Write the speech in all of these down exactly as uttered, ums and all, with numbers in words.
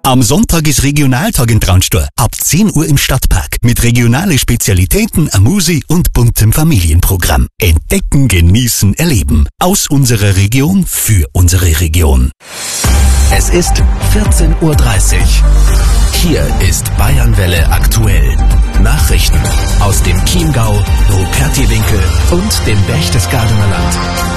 Am Sonntag ist Regionaltag in Traunstein. Ab zehn Uhr im Stadtpark. Mit regionalen Spezialitäten, a Musi und buntem Familienprogramm. Entdecken, genießen, erleben. Aus unserer Region für unsere Region. Es ist vierzehn Uhr dreißig. Hier ist Bayernwelle aktuell. Nachrichten aus dem Chiemgau, Rupertiwinkel und dem Berchtesgadener Land.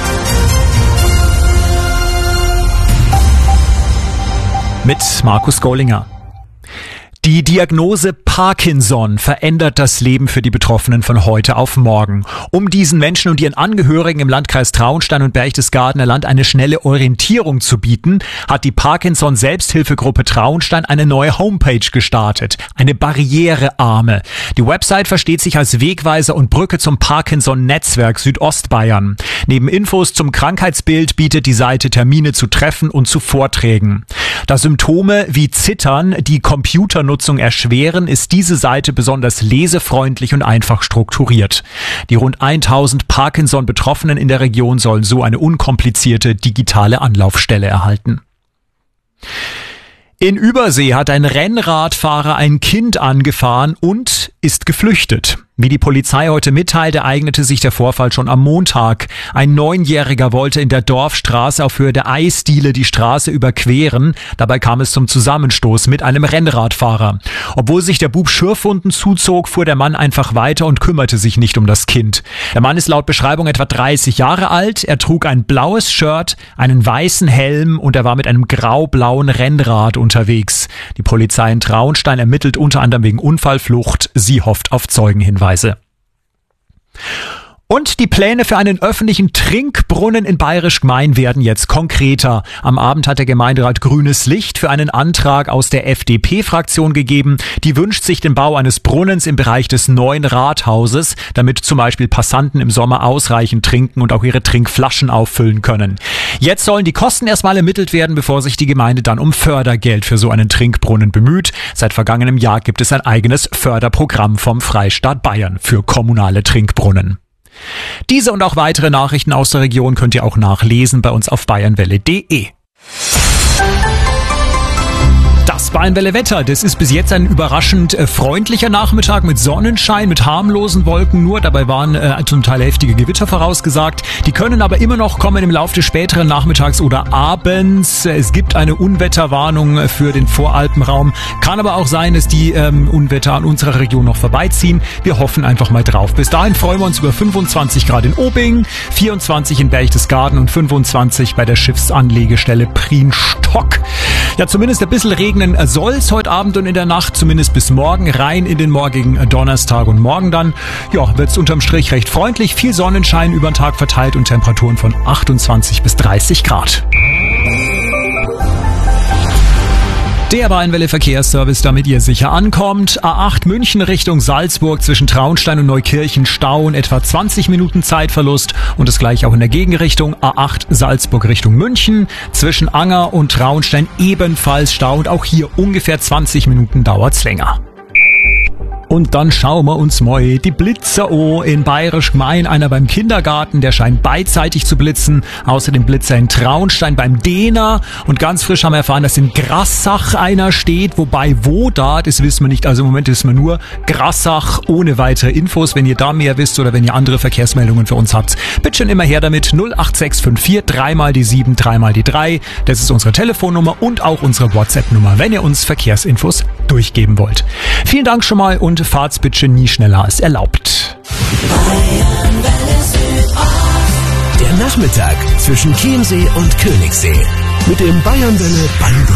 Mit Markus Gollinger. Die Diagnose Parkinson verändert das Leben für die Betroffenen von heute auf morgen. Um diesen Menschen und ihren Angehörigen im Landkreis Traunstein und Berchtesgadener Land eine schnelle Orientierung zu bieten, hat die Parkinson-Selbsthilfegruppe Traunstein eine neue Homepage gestartet. Eine barrierearme. Die Website versteht sich als Wegweiser und Brücke zum Parkinson-Netzwerk Südostbayern. Neben Infos zum Krankheitsbild bietet die Seite Termine zu Treffen und zu Vorträgen. Da Symptome wie Zittern die Computernutzung erschweren, ist diese Seite besonders lesefreundlich und einfach strukturiert. Die rund tausend Parkinson-Betroffenen in der Region sollen so eine unkomplizierte digitale Anlaufstelle erhalten. In Übersee hat ein Rennradfahrer ein Kind angefahren und ist geflüchtet. Wie die Polizei heute mitteilte, ereignete sich der Vorfall schon am Montag. Ein Neunjähriger wollte in der Dorfstraße auf Höhe der Eisdiele die Straße überqueren. Dabei kam es zum Zusammenstoß mit einem Rennradfahrer. Obwohl sich der Bub Schürfwunden zuzog, fuhr der Mann einfach weiter und kümmerte sich nicht um das Kind. Der Mann ist laut Beschreibung etwa dreißig Jahre alt. Er trug ein blaues Shirt, einen weißen Helm und er war mit einem grau-blauen Rennrad unterwegs. Die Polizei in Traunstein ermittelt unter anderem wegen Unfallflucht. Sie hofft auf Zeugenhinweise. Und die Pläne für einen öffentlichen Trinkbrunnen in Bayerisch Gmein werden jetzt konkreter. Am Abend hat der Gemeinderat grünes Licht für einen Antrag aus der F D P-Fraktion gegeben. Die wünscht sich den Bau eines Brunnens im Bereich des neuen Rathauses, damit zum Beispiel Passanten im Sommer ausreichend trinken und auch ihre Trinkflaschen auffüllen können. Jetzt sollen die Kosten erstmal ermittelt werden, bevor sich die Gemeinde dann um Fördergeld für so einen Trinkbrunnen bemüht. Seit vergangenem Jahr gibt es ein eigenes Förderprogramm vom Freistaat Bayern für kommunale Trinkbrunnen. Diese und auch weitere Nachrichten aus der Region könnt ihr auch nachlesen bei uns auf bayernwelle punkt de. Das Bayernwelle Wetter, das ist bis jetzt ein überraschend äh, freundlicher Nachmittag mit Sonnenschein, mit harmlosen Wolken nur. Dabei waren äh, zum Teil heftige Gewitter vorausgesagt. Die können aber immer noch kommen im Laufe des späteren Nachmittags oder Abends. Es gibt eine Unwetterwarnung für den Voralpenraum. Kann aber auch sein, dass die ähm, Unwetter an unserer Region noch vorbeiziehen. Wir hoffen einfach mal drauf. Bis dahin freuen wir uns über fünfundzwanzig Grad in Obing, vierundzwanzig in Berchtesgaden und fünfundzwanzig bei der Schiffsanlegestelle Prienstock. Ja, zumindest ein bisschen regnen soll es heute Abend und in der Nacht, zumindest bis morgen, rein in den morgigen Donnerstag und morgen dann. Ja, wird es unterm Strich recht freundlich, viel Sonnenschein über den Tag verteilt und Temperaturen von achtundzwanzig bis dreißig Grad. Der Bayernwelle Verkehrsservice, damit ihr sicher ankommt. A acht München Richtung Salzburg zwischen Traunstein und Neukirchen Stau und etwa zwanzig Minuten Zeitverlust und das gleiche auch in der Gegenrichtung. A acht Salzburg Richtung München zwischen Anger und Traunstein ebenfalls Stau und auch hier ungefähr zwanzig Minuten dauert's länger. Und dann schauen wir uns mal die Blitzer an in Bayerisch Gmein. Einer beim Kindergarten, der scheint beidseitig zu blitzen. Außerdem Blitzer in Traunstein beim Dehner. Und ganz frisch haben wir erfahren, dass in Grassach einer steht. Wobei, wo da, das wissen wir nicht. Also im Moment wissen wir nur Grassach ohne weitere Infos. Wenn ihr da mehr wisst oder wenn ihr andere Verkehrsmeldungen für uns habt, bitte schon immer her damit. null acht sechs fünf vier, dreimal die sieben, dreimal die drei. Das ist unsere Telefonnummer und auch unsere WhatsApp-Nummer, wenn ihr uns Verkehrsinfos durchgeben wollt. Vielen Dank schon mal und fahrt's bitte nie schneller als erlaubt. Der Nachmittag zwischen Chiemsee und Königssee mit dem Bayernwelle Band.